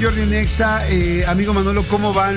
buen Jordi Nexa. Amigo Manolo, ¿cómo va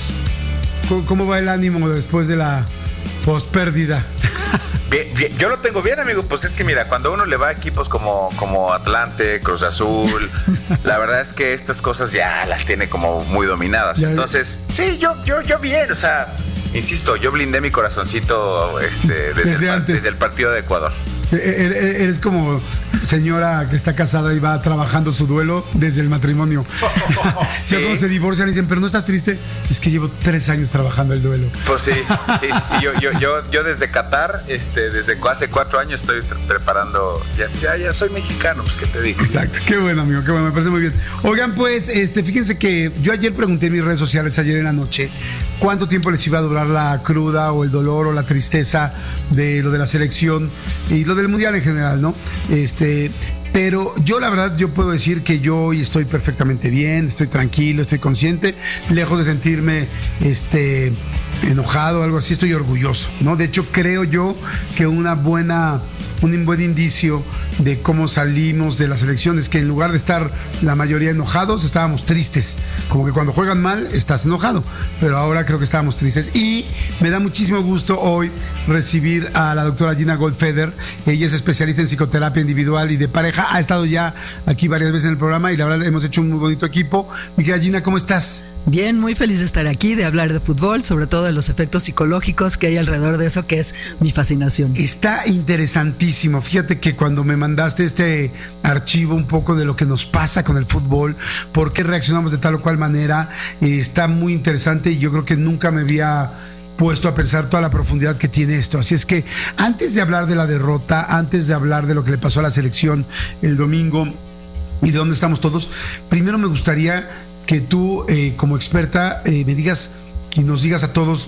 el ánimo después de la pospérdida? Bien, yo lo tengo bien, amigo. Pues es que mira, cuando uno le va a equipos como Atlante, Cruz Azul, la verdad es que estas cosas ya las tiene como muy dominadas. Entonces, sí, yo bien, o sea, insisto, yo blindé mi corazoncito desde el partido de Ecuador. Eres como señora que está casada y va trabajando su duelo desde el matrimonio. Sí. Ya cuando se divorcian dicen, pero no estás triste. Es que llevo 3 años trabajando el duelo. Pues sí. Yo desde Qatar, desde hace 4 años estoy preparando. Ya soy mexicano, pues qué te digo. Exacto, qué bueno, amigo, qué bueno, me parece muy bien. Oigan, pues, fíjense que yo ayer pregunté en mis redes sociales, ayer en la noche, cuánto tiempo les iba a durar la cruda o el dolor o la tristeza de lo de la selección y lo del mundial en general, ¿no? Pero yo la verdad, yo puedo decir que yo hoy estoy perfectamente bien, estoy tranquilo, estoy consciente, lejos de sentirme enojado o algo así, estoy orgulloso, ¿no? De hecho, creo yo que un buen indicio de cómo salimos de las elecciones, que en lugar de estar la mayoría enojados, estábamos tristes. Como que cuando juegan mal, estás enojado. Pero ahora creo que estábamos tristes. Y me da muchísimo gusto hoy recibir a la doctora Gina Goldfeder. Ella es especialista en psicoterapia individual y de pareja. Ha estado ya aquí varias veces en el programa y la verdad hemos hecho un muy bonito equipo. Mi querida Gina, ¿cómo estás? Bien, muy feliz de estar aquí, de hablar de fútbol, sobre todo de los efectos psicológicos que hay alrededor de eso, que es mi fascinación. Está interesantísimo. Fíjate que cuando me mandaste este archivo un poco de lo que nos pasa con el fútbol, por qué reaccionamos de tal o cual manera, está muy interesante y yo creo que nunca me había puesto a pensar toda la profundidad que tiene esto. Así es que antes de hablar de la derrota, antes de hablar de lo que le pasó a la selección el domingo y de dónde estamos todos, primero me gustaría que tú, como experta, me digas y nos digas a todos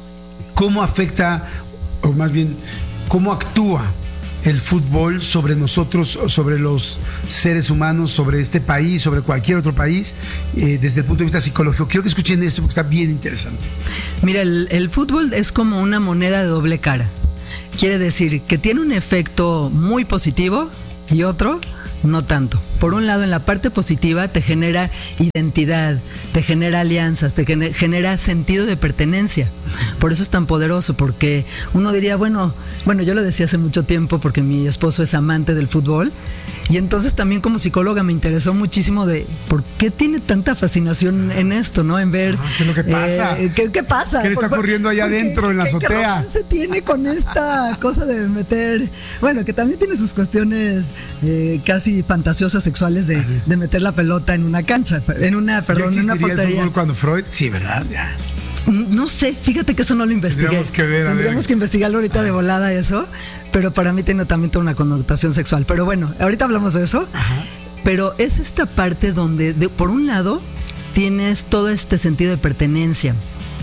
cómo afecta, o más bien, cómo actúa el fútbol sobre nosotros, sobre los seres humanos, sobre este país, sobre cualquier otro país, desde el punto de vista psicológico. Quiero que escuchen esto porque está bien interesante. Mira, el fútbol es como una moneda de doble cara. Quiere decir que tiene un efecto muy positivo y otro no tanto. Por un lado, en la parte positiva te genera identidad, te genera alianzas, te genera sentido de pertenencia. Por eso es tan poderoso, porque uno diría, bueno, yo lo decía hace mucho tiempo porque mi esposo es amante del fútbol, y entonces también como psicóloga me interesó muchísimo de por qué tiene tanta fascinación en esto, ¿no? En ver ¿qué es lo que pasa? ¿Qué pasa? ¿Qué le está ocurriendo allá adentro en la azotea? ¿Qué romance tiene con esta cosa de meter, bueno, que también tiene sus cuestiones casi fantasiosas sexuales de meter la pelota en una cancha, en una portería. ¿El fútbol cuando Freud? Sí, ¿verdad? Ya. No sé, fíjate que eso no lo investigué. Tendríamos que investigarlo ahorita de volada eso, pero para mí tiene también toda una connotación sexual. Pero bueno, ahorita hablamos de eso. Ajá. Pero es esta parte donde, por un lado, tienes todo este sentido de pertenencia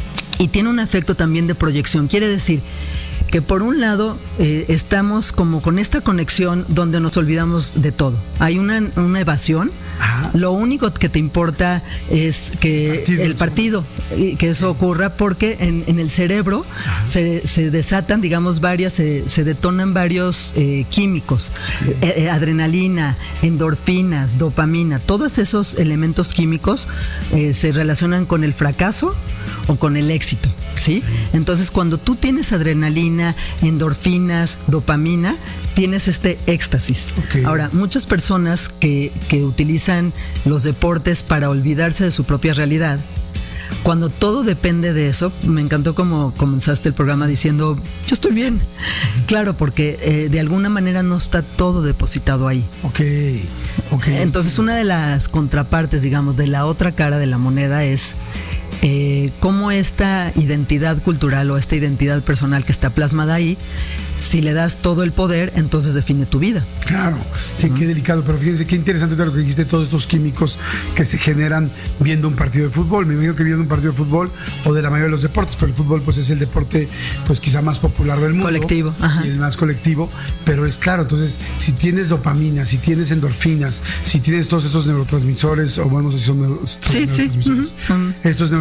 y tiene un efecto también de proyección. Quiere decir que por un lado estamos como con esta conexión donde nos olvidamos de todo. Hay una evasión. Ajá. Lo único que te importa es que el partido, que eso ocurra, porque en el cerebro se desatan, digamos, se detonan varios químicos, adrenalina, endorfinas, dopamina, todos esos elementos químicos se relacionan con el fracaso o con el éxito, ¿sí? Entonces, cuando tú tienes adrenalina, endorfinas, dopamina, tienes este éxtasis. Okay. Ahora, muchas personas que utilizan los deportes para olvidarse de su propia realidad, cuando todo depende de eso, me encantó como comenzaste el programa diciendo, yo estoy bien. Claro, porque de alguna manera no está todo depositado ahí. Okay. Entonces, una de las contrapartes, digamos, de la otra cara de la moneda es cómo esta identidad cultural o esta identidad personal que está plasmada ahí, si le das todo el poder, entonces define tu vida. Claro, qué delicado, pero fíjense qué interesante lo que dijiste, todos estos químicos que se generan viendo un partido de fútbol. Me imagino que viendo un partido de fútbol o de la mayoría de los deportes, pero el fútbol pues es el deporte pues quizá más popular del mundo. Colectivo. Ajá. Y el más colectivo, pero es claro, entonces si tienes si tienes endorfinas, si tienes todos estos neurotransmisores, o bueno, no sé si son neurotransmisores, son estos neurotransmisores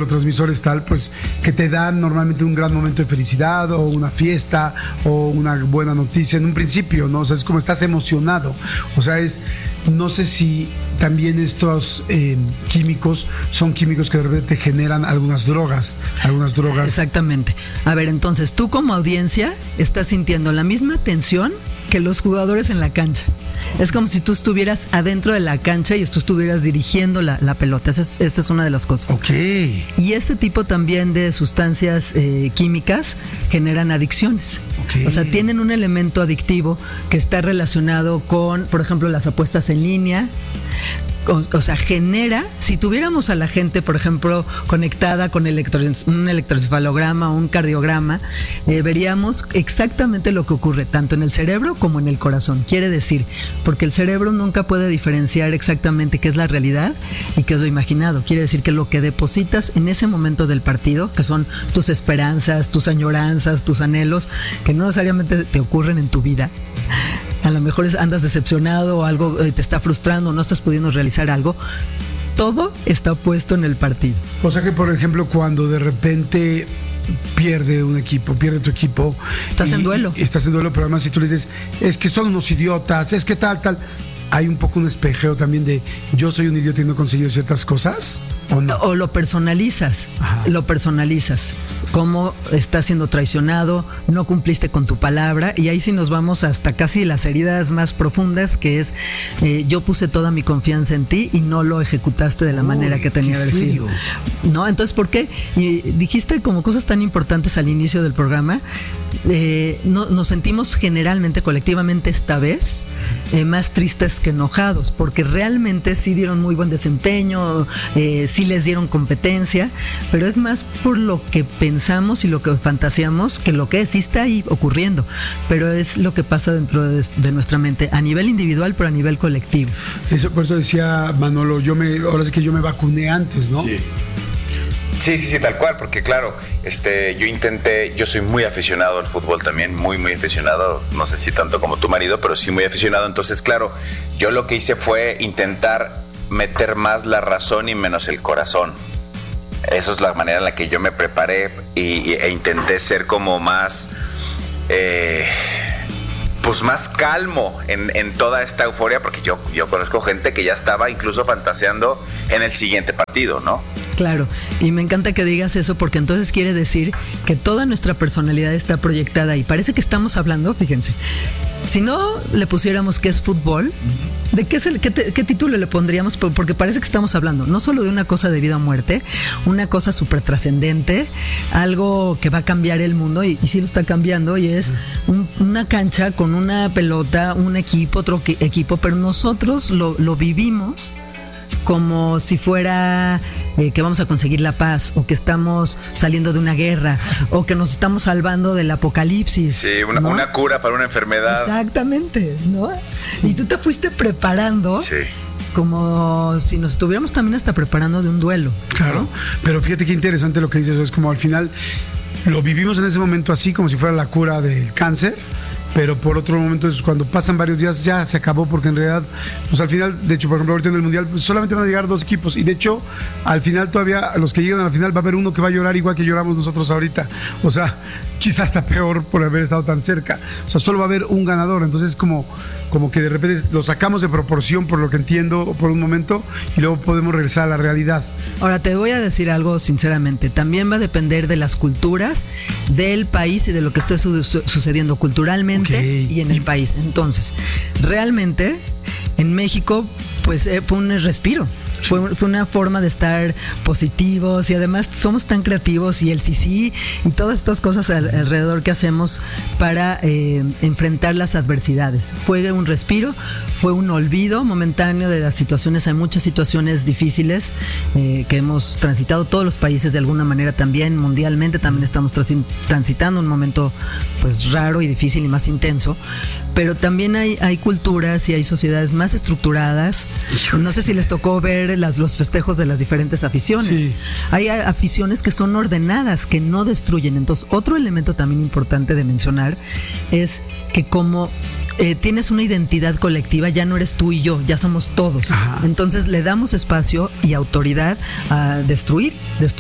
neurotransmisores tal, pues que te dan normalmente un gran momento de felicidad o una fiesta o una buena noticia en un principio, ¿no? O sea, es como estás emocionado. O sea, no sé si también estos químicos son químicos que de repente generan algunas drogas. Exactamente. A ver, entonces, tú como audiencia estás sintiendo la misma tensión que los jugadores en la cancha. Es como si tú estuvieras adentro de la cancha y tú estuvieras dirigiendo la pelota. Esa es una de las cosas. Okay. Y este tipo también de sustancias químicas generan adicciones. Okay. O sea, tienen un elemento adictivo que está relacionado con, por ejemplo, las apuestas en línea. O sea, genera, si tuviéramos a la gente, por ejemplo, conectada con un electroencefalograma o un cardiograma, veríamos exactamente lo que ocurre, tanto en el cerebro como en el corazón. Quiere decir, porque el cerebro nunca puede diferenciar exactamente qué es la realidad y qué es lo imaginado. Quiere decir que lo que depositas en ese momento del partido, que son tus esperanzas, tus añoranzas, tus anhelos, que no necesariamente te ocurren en tu vida. A lo mejor andas decepcionado o algo te está frustrando, no estás pudiendo realizar algo. Todo está puesto en el partido. O sea que, por ejemplo, cuando de repente pierde tu equipo, estás en duelo, pero además si tú le dices, es que son unos idiotas, es que tal, hay un poco un espejeo también de yo soy un idiota y no he conseguido ciertas cosas, ¿o no? O lo personalizas. Ajá. Cómo estás siendo traicionado, no cumpliste con tu palabra, y ahí sí nos vamos hasta casi las heridas más profundas, que es yo puse toda mi confianza en ti y no lo ejecutaste de la manera que tenía que haber sido. ¿No? Entonces, ¿por qué? Y dijiste como cosas tan importantes al inicio del programa. Nos sentimos generalmente, colectivamente esta vez, más tristes que enojados, porque realmente sí dieron muy buen desempeño, sí les dieron competencia, pero es más por lo que pensamos y lo que fantaseamos que lo que sí está ahí ocurriendo, pero es lo que pasa dentro de nuestra mente a nivel individual, pero a nivel colectivo. Eso, por eso decía Manolo, ahora sí que yo me vacuné antes, ¿no? Sí, tal cual, porque claro, yo soy muy aficionado al fútbol también, muy aficionado, no sé si tanto como tu marido, pero sí muy aficionado. Entonces, claro, yo lo que hice fue intentar meter más la razón y menos el corazón. Esa es la manera en la que yo me preparé e intenté ser como más pues más calmo en toda esta euforia, porque yo conozco gente que ya estaba incluso fantaseando en el siguiente partido, ¿no? Claro, y me encanta que digas eso, porque entonces quiere decir que toda nuestra personalidad está proyectada y parece que estamos hablando, fíjense, si no le pusiéramos que es fútbol, ¿de qué título le pondríamos? Porque parece que estamos hablando no solo de una cosa de vida o muerte, una cosa súper trascendente, algo que va a cambiar el mundo, y sí lo está cambiando, y es una cancha con una pelota, un equipo, otro equipo, pero nosotros lo vivimos como si fuera que vamos a conseguir la paz, o que estamos saliendo de una guerra, o que nos estamos salvando del apocalipsis. Sí, una cura para una enfermedad. Exactamente, ¿no? Y tú te fuiste preparando. Sí. Como si nos estuviéramos también hasta preparando de un duelo. Claro, ¿no? Pero fíjate qué interesante lo que dices, es como al final lo vivimos en ese momento así, como si fuera la cura del cáncer, pero por otro momento es cuando pasan varios días ya se acabó, porque en realidad, pues al final, de hecho, por ejemplo, ahorita en el Mundial pues solamente van a llegar 2 equipos, y de hecho, al final todavía, los que llegan a la final va a haber uno que va a llorar igual que lloramos nosotros ahorita, o sea, quizás está peor por haber estado tan cerca, o sea, solo va a haber un ganador, entonces como que de repente lo sacamos de proporción, por lo que entiendo, por un momento, y luego podemos regresar a la realidad. Ahora te voy a decir algo sinceramente, también va a depender de las culturas del país y de lo que esté sucediendo culturalmente, okay, y en el país. Entonces, realmente en México pues fue un respiro. Fue una forma de estar positivos, y además somos tan creativos, y el sí y todas estas cosas alrededor que hacemos para enfrentar las adversidades. Fue un respiro, fue un olvido momentáneo de las situaciones. Hay muchas situaciones difíciles que hemos transitado todos los países de alguna manera, también mundialmente también estamos transitando un momento pues raro y difícil y más intenso, pero también hay culturas y hay sociedades más estructuradas. No sé si les tocó ver los festejos de las diferentes aficiones. Sí. Hay aficiones que son ordenadas, que no destruyen. Entonces, otro elemento también importante de mencionar es que como tienes una identidad colectiva, ya no eres tú y yo, ya somos todos. Ajá. Entonces le damos espacio y autoridad a destruir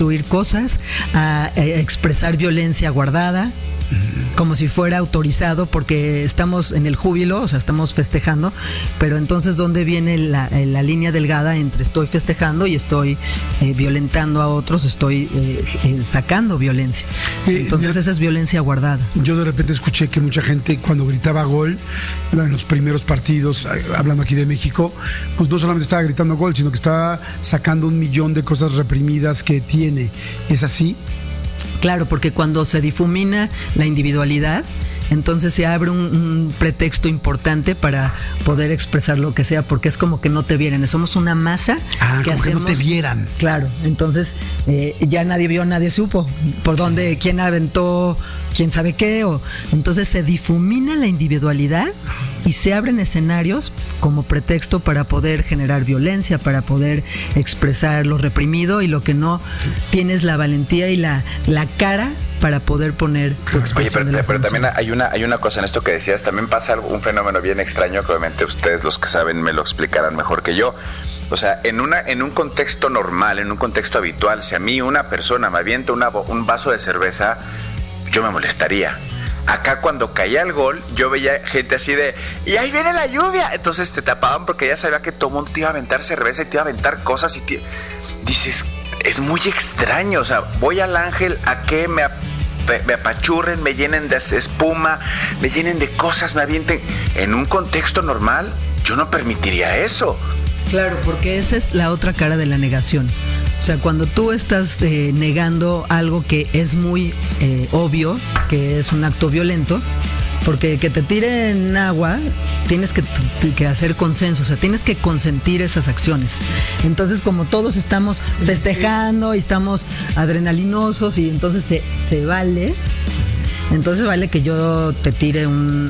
cosas, a expresar violencia guardada, como si fuera autorizado, porque estamos en el júbilo, o sea, estamos festejando, pero entonces ¿dónde viene la línea delgada entre estoy festejando y estoy violentando a otros, estoy sacando violencia? Entonces esa es violencia guardada. Yo de repente escuché que mucha gente cuando gritaba gol en los primeros partidos, hablando aquí de México, pues no solamente estaba gritando gol, sino que estaba sacando 1,000,000 de cosas reprimidas que tiene. ¿Es así? Claro, porque cuando se difumina la individualidad, entonces se abre un pretexto importante para poder expresar lo que sea, porque es como que no te vieran. Somos una masa que hacemos, que no te vieran. Claro, entonces ya nadie vio, nadie supo por dónde, quién aventó, quién sabe qué. Entonces se difumina la individualidad y se abren escenarios como pretexto para poder generar violencia, para poder expresar lo reprimido y lo que no tienes la valentía y la cara para poder poner tu expresión. Oye, pero también hay una cosa en esto que decías, también pasa un fenómeno bien extraño que obviamente ustedes, los que saben, me lo explicarán mejor que yo. O sea, en un contexto normal, en un contexto habitual, si a mí una persona me avienta un vaso de cerveza, yo me molestaría. Acá cuando caía el gol, yo veía gente así de, ¡y ahí viene la lluvia! Entonces te tapaban porque ya sabía que todo el mundo te iba a aventar cerveza y te iba a aventar cosas y dices, es muy extraño. O sea, voy al Ángel a que me apachurren, me llenen de espuma, me llenen de cosas, me avienten. En un contexto normal, yo no permitiría eso. Claro, porque esa es la otra cara de la negación. O sea, cuando tú estás negando algo que es muy obvio, que es un acto violento, porque que te tiren agua, tienes que hacer consenso, o sea, tienes que consentir esas acciones. Entonces, como todos estamos festejando y estamos adrenalinosos, y entonces se vale. Entonces vale que yo te tire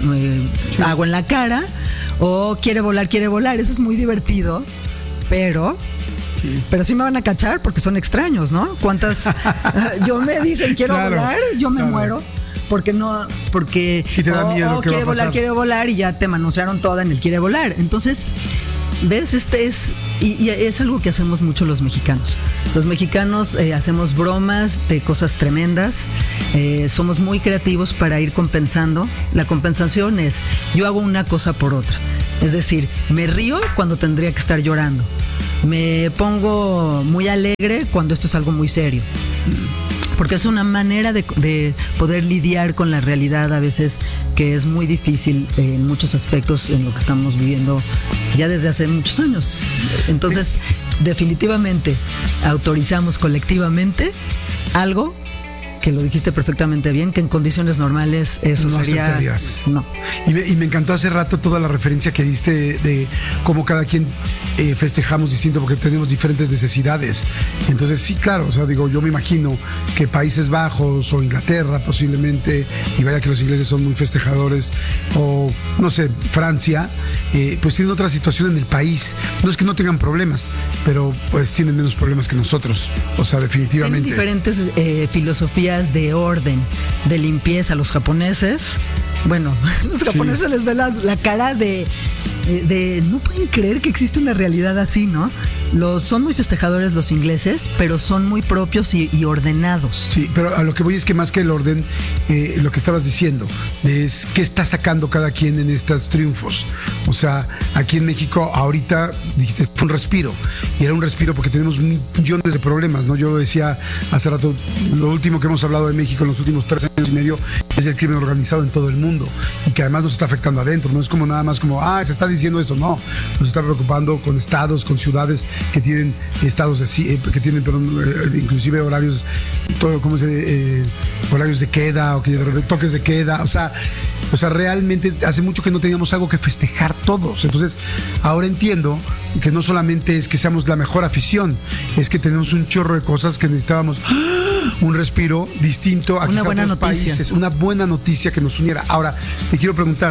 agua en la cara, o quiere volar, eso es muy divertido, pero sí me van a cachar porque son extraños, ¿no? Yo me dicen quiero volar, yo me muero. Porque si te da miedo que quiere volar y ya te manosearon toda en el quiere volar. Entonces, ¿ves? Y es algo que hacemos mucho los mexicanos. Los mexicanos hacemos bromas de cosas tremendas, somos muy creativos para ir compensando. La compensación es, yo hago una cosa por otra. Es decir, me río cuando tendría que estar llorando. Me pongo muy alegre cuando esto es algo muy serio. Porque es una manera de poder lidiar con la realidad a veces que es muy difícil en muchos aspectos en lo que estamos viviendo ya desde hace muchos años. Entonces, definitivamente autorizamos colectivamente algo que lo dijiste perfectamente bien, que en condiciones normales eso no sería... aceptarías. No. Y me encantó hace rato toda la referencia que diste de cómo cada quien festejamos distinto porque tenemos diferentes necesidades. Entonces sí, claro, o sea, digo, yo me imagino que Países Bajos o Inglaterra posiblemente, y vaya que los ingleses son muy festejadores, o no sé, Francia, pues tienen otra situación en el país. No es que no tengan problemas, pero pues tienen menos problemas que nosotros. O sea, definitivamente. Tienen diferentes filosofías de orden, de limpieza. Los japoneses, bueno, los japoneses les ve la cara de no pueden creer que existe una realidad así, ¿no? Son muy festejadores los ingleses, pero son muy propios y ordenados. Sí, pero a lo que voy es que más que el orden, lo que estabas diciendo es qué está sacando cada quien en estos triunfos. O sea, aquí en México ahorita dijiste fue un respiro, y era un respiro porque tenemos millones de problemas, ¿no? Yo lo decía hace rato, lo último que hemos hablado de México en los últimos 3 años y medio es el crimen organizado en todo el mundo, y que además nos está afectando adentro. No es como nada más como se está diciendo esto, no, nos está preocupando con estados, con ciudades que tienen inclusive horarios, horarios de queda, o que toques de queda, o sea, realmente hace mucho que no teníamos algo que festejar todos. Entonces ahora entiendo que no solamente es que seamos la mejor afición, es que tenemos un chorro de cosas que necesitábamos un respiro distinto a quizá otros países, una buena noticia que nos uniera. Ahora, te quiero preguntar,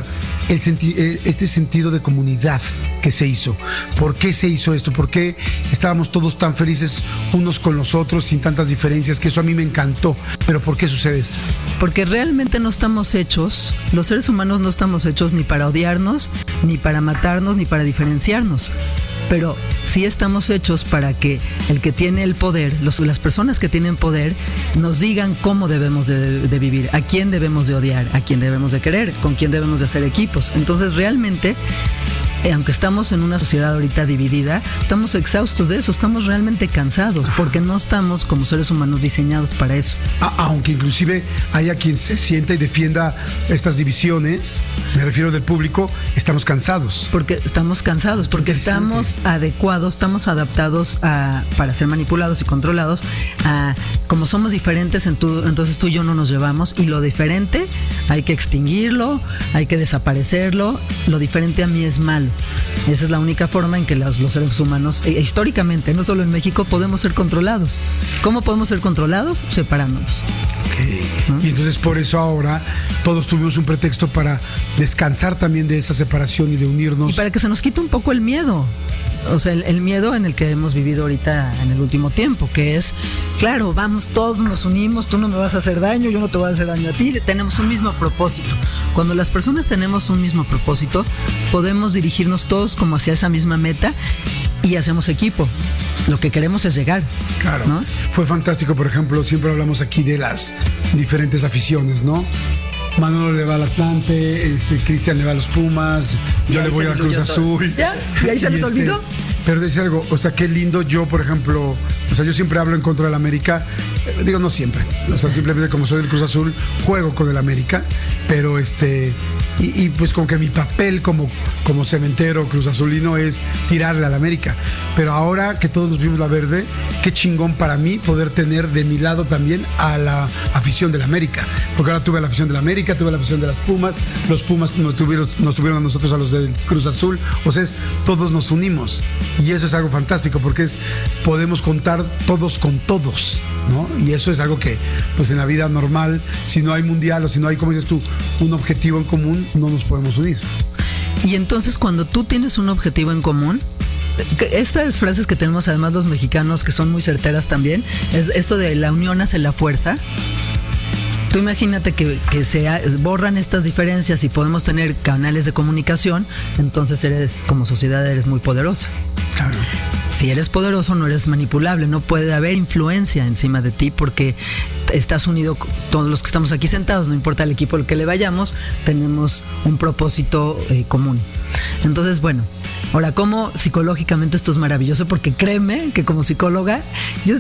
este sentido de comunidad que se hizo, ¿por qué se hizo esto? ¿Por qué estábamos todos tan felices unos con los otros sin tantas diferencias? Que eso a mí me encantó, pero ¿por qué sucede esto? Porque realmente no estamos hechos, los seres humanos no estamos hechos ni para odiarnos, ni para matarnos, ni para diferenciarnos, pero sí estamos hechos para que el que tiene el poder, las personas que tienen poder, nos digan cómo debemos de vivir, a quién debemos de odiar, a quién debemos de querer, con quién debemos de hacer equipos. Entonces realmente, aunque estamos en una sociedad ahorita dividida, estamos exhaustos de eso, estamos realmente cansados, porque no estamos como seres humanos diseñados para eso. Aunque inclusive haya quien se sienta y defienda estas divisiones, me refiero del público, estamos cansados. Porque estamos cansados, porque estamos adecuados, estamos adaptados para ser manipulados y controlados, como somos diferentes, entonces tú y yo no nos llevamos, y lo diferente hay que extinguirlo, hay que desaparecerlo, lo diferente a mí es malo. Esa es la única forma en que los seres humanos, históricamente, no solo en México, podemos ser controlados. ¿Cómo podemos ser controlados? Separándonos. Okay. ¿No? Y entonces por eso ahora todos tuvimos un pretexto para descansar también de esa separación y de unirnos. Y para que se nos quite un poco el miedo. O sea, el miedo en el que hemos vivido ahorita en el último tiempo, que es, claro, vamos, todos nos unimos, tú no me vas a hacer daño, yo no te voy a hacer daño a ti, tenemos un mismo propósito. Cuando las personas tenemos un mismo propósito, podemos dirigirnos todos como hacia esa misma meta y hacemos equipo. Lo que queremos es llegar. Claro, ¿no? Fue fantástico, por ejemplo, siempre hablamos aquí de las diferentes aficiones, ¿no? Manolo le va al Atlante, Cristian le va a los Pumas, yo le voy a Cruz Azul. ¿Ya? ¿Y ahí se les olvidó? Pero decía algo, o sea, qué lindo. Yo, por ejemplo, o sea, yo siempre hablo en contra del América, digo, no siempre, o sea, simplemente como soy del Cruz Azul, juego con el América, pero y pues como que mi papel como cementero Cruz Azulino es tirarle al América. Pero ahora que todos nos vimos la verde, qué chingón para mí poder tener de mi lado también a la afición del América, porque ahora tuve la afición del América, tuve la afición de las Pumas, los Pumas nos tuvieron a nosotros, a los del Cruz Azul, o sea, todos nos unimos. Y eso es algo fantástico, porque podemos contar todos con todos, ¿no? Y eso es algo que, pues en la vida normal, si no hay mundial o si no hay, como dices tú, un objetivo en común, no nos podemos unir. Y entonces cuando tú tienes un objetivo en común, estas frases que tenemos además los mexicanos, que son muy certeras también, es esto de la unión hace la fuerza. Tú imagínate que se borran estas diferencias y podemos tener canales de comunicación, entonces como sociedad eres muy poderosa. Claro. Si eres poderoso no eres manipulable, no puede haber influencia encima de ti porque estás unido, todos los que estamos aquí sentados, no importa el equipo al que le vayamos, tenemos un propósito común. Entonces, bueno, ahora, ¿cómo psicológicamente esto es maravilloso? Porque créeme que como psicóloga, yo